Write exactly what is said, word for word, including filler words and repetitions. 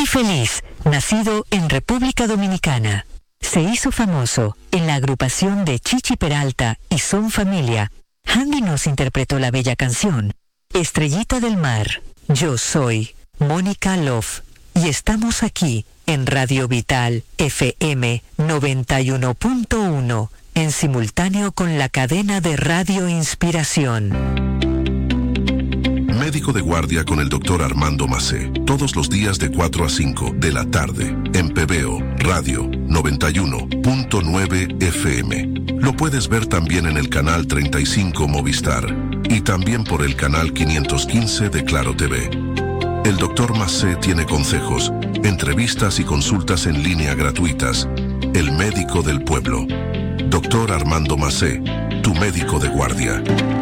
feliz, nacido en República Dominicana. Se hizo famoso en la agrupación de Chichi Peralta y Son Familia. Handy nos interpretó la bella canción Estrellita del Mar. Yo soy Mónica Love y estamos aquí en Radio Vital F M noventa y uno punto uno, en simultáneo con la cadena de Radio Inspiración. Médico de guardia con el doctor Armando Macé, todos los días de cuatro a cinco de la tarde, en P B O Radio noventa y uno punto nueve F M. Lo puedes ver también en el canal treinta y cinco Movistar y también por el canal quinientos quince de Claro T V. El doctor Macé tiene consejos, entrevistas y consultas en línea gratuitas. El médico del pueblo. doctor Armando Macé, tu médico de guardia.